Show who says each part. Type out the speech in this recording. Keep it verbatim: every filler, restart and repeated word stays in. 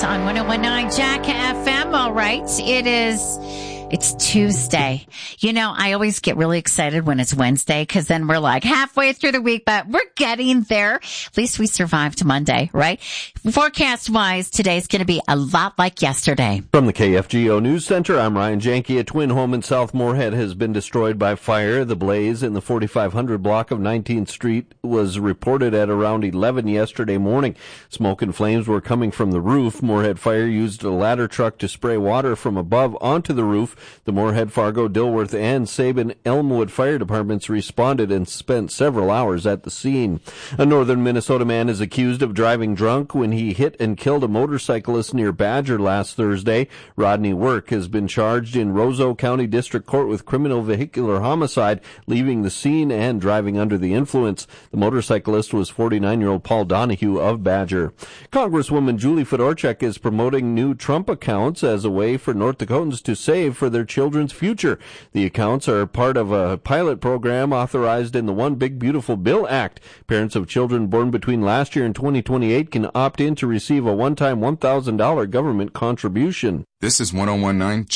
Speaker 1: on one oh one point nine Jack F M. All right. It is, it's Tuesday. You know, I always get really excited when it's Wednesday because then we're like halfway through the week, but we're getting there. At least we survived Monday, right? Forecast wise, today's going to be a lot like yesterday.
Speaker 2: From the K F G O News Center, I'm Ryan Janke. A twin home in South Moorhead has been destroyed by fire. The blaze in the forty-five hundred block of nineteenth Street was reported at around eleven yesterday morning. Smoke and flames were coming from the roof. Moorhead Fire used a ladder truck to spray water from above onto the roof. The Moorhead, Fargo, Dilworth, and Sabin Elmwood fire departments responded and spent several hours at the scene. A northern Minnesota man is accused of driving drunk when he hit and killed a motorcyclist near Badger last Thursday. Rodney Work has been charged in Roseau County District Court with criminal vehicular homicide, leaving the scene and driving under the influence. The motorcyclist was forty-nine-year-old Paul Donahue of Badger. Congresswoman Julie Fedorchak is promoting new Trump accounts as a way for North Dakotans to save for their children's future. The accounts are part of a pilot program authorized in the One Big Beautiful Bill Act. Parents of children born between last year and twenty twenty-eight can opt in to receive a one-time one thousand dollars government contribution.
Speaker 3: This is one oh one point nine